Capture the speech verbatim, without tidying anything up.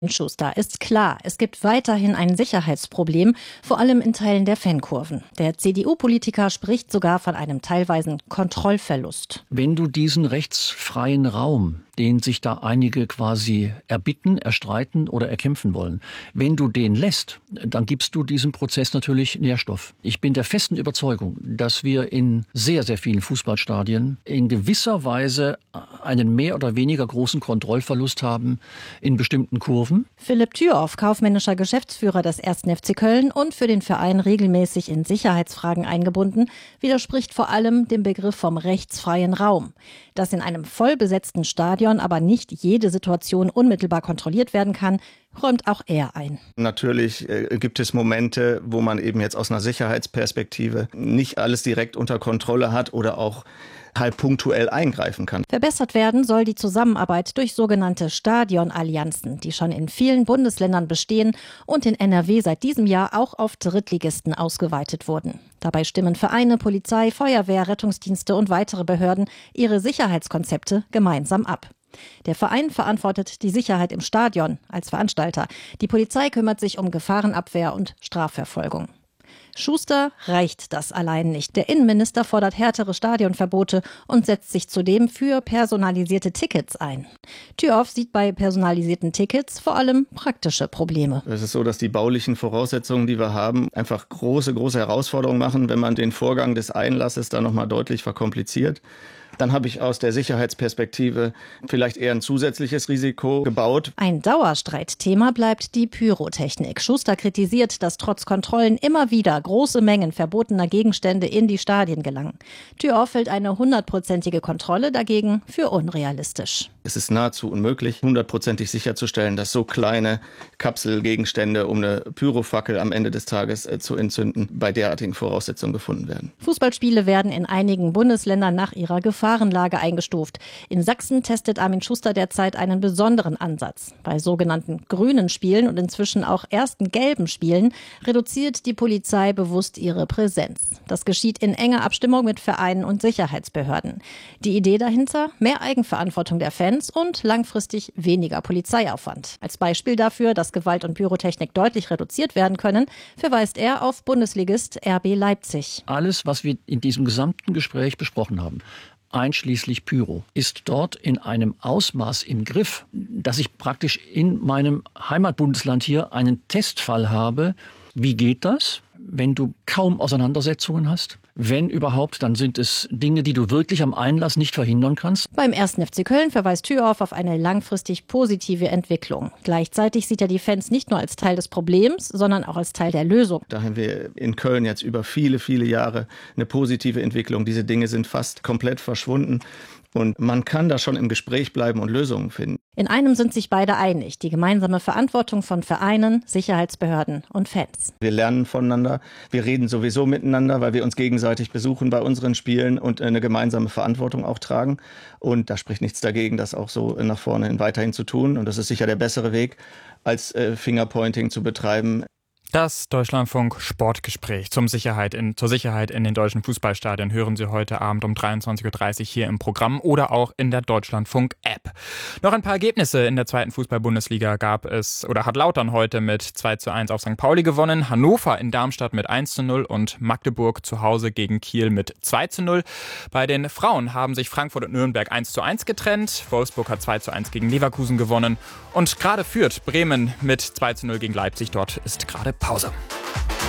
Schuster, ist klar, es gibt weiterhin ein Sicherheitsproblem, vor allem in Teilen der Fankurven. Der C D U-Politiker spricht sogar von einem teilweisen Kontrollverlust. Wenn du diesen rechtsfreien Raum, den sich da einige quasi erbitten, erstreiten oder erkämpfen wollen, wenn du den lässt, dann gibst du diesem Prozess natürlich Nährstoff. Ich bin der festen Überzeugung, dass wir in sehr, sehr vielen Fußballstadien in gewisser Weise einen mehr oder weniger großen Kontrollverlust haben in bestimmten Kurven. Philipp Thüroff, kaufmännischer Geschäftsführer des ersten F C Köln und für den Verein regelmäßig in Sicherheitsfragen eingebunden, widerspricht vor allem dem Begriff vom rechtsfreien Raum. Dass in einem vollbesetzten Stadion aber nicht jede Situation unmittelbar kontrolliert werden kann, räumt auch er ein. Natürlich äh, gibt es Momente, wo man eben jetzt aus einer Sicherheitsperspektive nicht alles direkt unter Kontrolle hat oder auch halb punktuell eingreifen kann. Verbessert werden soll die Zusammenarbeit durch sogenannte Stadionallianzen, die schon in vielen Bundesländern bestehen und in N R W seit diesem Jahr auch auf Drittligisten ausgeweitet wurden. Dabei stimmen Vereine, Polizei, Feuerwehr, Rettungsdienste und weitere Behörden ihre Sicherheitskonzepte gemeinsam ab. Der Verein verantwortet die Sicherheit im Stadion als Veranstalter. Die Polizei kümmert sich um Gefahrenabwehr und Strafverfolgung. Schuster reicht das allein nicht. Der Innenminister fordert härtere Stadionverbote und setzt sich zudem für personalisierte Tickets ein. Thüroff sieht bei personalisierten Tickets vor allem praktische Probleme. Es ist so, dass die baulichen Voraussetzungen, die wir haben, einfach große, große Herausforderungen machen, wenn man den Vorgang des Einlasses da nochmal deutlich verkompliziert. Dann habe ich aus der Sicherheitsperspektive vielleicht eher ein zusätzliches Risiko gebaut. Ein Dauerstreitthema bleibt die Pyrotechnik. Schuster kritisiert, dass trotz Kontrollen immer wieder große Mengen verbotener Gegenstände in die Stadien gelangen. Thüroff hält eine hundertprozentige Kontrolle dagegen für unrealistisch. Es ist nahezu unmöglich, hundertprozentig sicherzustellen, dass so kleine Kapselgegenstände, um eine Pyrofackel am Ende des Tages äh, zu entzünden, bei derartigen Voraussetzungen gefunden werden. Fußballspiele werden in einigen Bundesländern nach ihrer Gefahrenlage eingestuft. In Sachsen testet Armin Schuster derzeit einen besonderen Ansatz. Bei sogenannten grünen Spielen und inzwischen auch ersten gelben Spielen reduziert die Polizei bewusst ihre Präsenz. Das geschieht in enger Abstimmung mit Vereinen und Sicherheitsbehörden. Die Idee dahinter? Mehr Eigenverantwortung der Fans und langfristig weniger Polizeiaufwand. Als Beispiel dafür, dass Gewalt und Pyrotechnik deutlich reduziert werden können, verweist er auf Bundesligist R B Leipzig. Alles, was wir in diesem gesamten Gespräch besprochen haben, einschließlich Pyro, ist dort in einem Ausmaß im Griff, dass ich praktisch in meinem Heimatbundesland hier einen Testfall habe. Wie geht das, wenn du kaum Auseinandersetzungen hast? Wenn überhaupt, dann sind es Dinge, die du wirklich am Einlass nicht verhindern kannst. Beim ersten F C Köln verweist Thüroff auf eine langfristig positive Entwicklung. Gleichzeitig sieht er die Fans nicht nur als Teil des Problems, sondern auch als Teil der Lösung. Da haben wir in Köln jetzt über viele, viele Jahre eine positive Entwicklung. Diese Dinge sind fast komplett verschwunden. Und man kann da schon im Gespräch bleiben und Lösungen finden. In einem sind sich beide einig, die gemeinsame Verantwortung von Vereinen, Sicherheitsbehörden und Fans. Wir lernen voneinander, wir reden sowieso miteinander, weil wir uns gegenseitig besuchen bei unseren Spielen und eine gemeinsame Verantwortung auch tragen. Und da spricht nichts dagegen, das auch so nach vorne hin weiterhin zu tun. Und das ist sicher der bessere Weg, als äh, Fingerpointing zu betreiben. Das Deutschlandfunk Sportgespräch zum Sicherheit in, zur Sicherheit in den deutschen Fußballstadien hören Sie heute Abend um dreiundzwanzig Uhr dreißig hier im Programm oder auch in der Deutschlandfunk-App. Noch ein paar Ergebnisse in der zweiten Fußball-Bundesliga gab es oder hat Lautern heute mit zwei zu eins auf Sankt Pauli gewonnen, Hannover in Darmstadt mit eins zu null und Magdeburg zu Hause gegen Kiel mit zwei zu null. Bei den Frauen haben sich Frankfurt und Nürnberg eins zu eins getrennt, Wolfsburg hat zwei zu eins gegen Leverkusen gewonnen und gerade führt Bremen mit zwei zu null gegen Leipzig, dort ist gerade Pause.